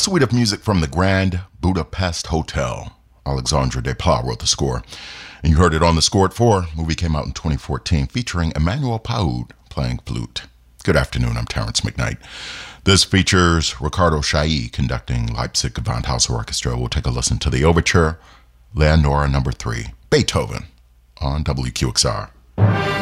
suite of music from the Grand Budapest Hotel. Alexandre Desplat wrote the score. And you heard it on The Score at 4. Movie came out in 2014 featuring Emmanuel Paoud playing flute. Good afternoon, I'm Terrence McKnight. This features Ricardo Chailly conducting Leipzig Gewandhaus Orchestra. We'll take a listen to the overture, Leonora No. 3, Beethoven, on WQXR.